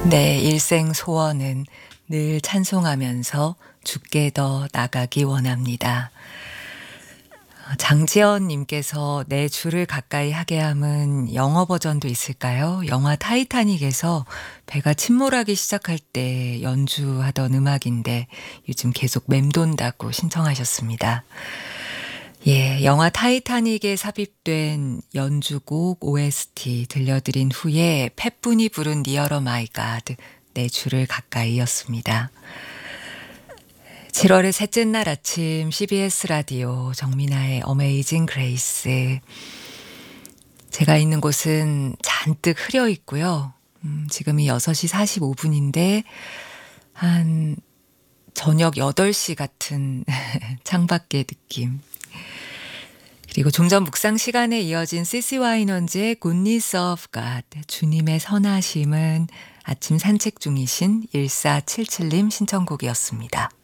내 일생 소원은 늘 찬송하면서 주께 더 나가기 원합니다. 장지연 님께서 내 주를 가까이 하게 함은 영어 버전도 있을까요? 영화 타이타닉에서 배가 침몰하기 시작할 때 연주하던 음악인데 요즘 계속 맴돈다고 신청하셨습니다. 예, 영화 타이타닉에 삽입된 연주곡 OST 들려드린 후에 팻분이 부른 Nearer My God, 내 주를 가까이였습니다. 7월의 셋째 날 아침 CBS 라디오 정민아의 어메이징 그레이스. 제가 있는 곳은 잔뜩 흐려 있고요. 지금이 6시 45분인데 한 저녁 8시 같은 창밖의 느낌. 그리고 좀 전 묵상 시간에 이어진 시시 와이넌즈의 Goodness of God, 주님의 선하심은 아침 산책 중이신 1477님 신청곡이었습니다.